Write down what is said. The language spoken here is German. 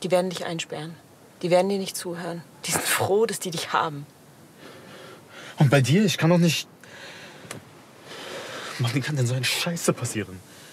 Die werden dich einsperren. Die werden dir nicht zuhören. Die sind froh, dass die dich haben. Und bei dir? Ich kann doch nicht... Mann, wie kann denn so eine Scheiße passieren?